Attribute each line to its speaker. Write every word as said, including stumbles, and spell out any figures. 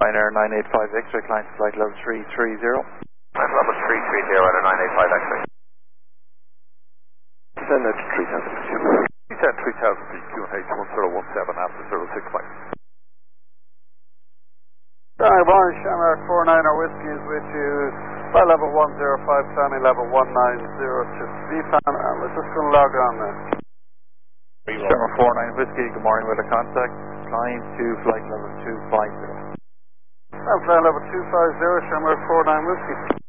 Speaker 1: Ryanair nine eight five X-ray, client flight level three three zero.
Speaker 2: Flight level three three zero at a nine eight five X-ray.
Speaker 3: Send that to three thousand P Q.
Speaker 2: Descend three thousand P Q and H one zero one seven after zero six five.
Speaker 4: Right, one, Shamrock four nine, our whiskey is with you. Flight level one zero five, climbing level one nine zero to V PAN, and we're just going to log on now.
Speaker 1: Shamrock four nine Whiskey, good morning, with a contact. Climb to flight level two five zero.
Speaker 4: And flight level two five zero, Shamrock four nine Whiskey.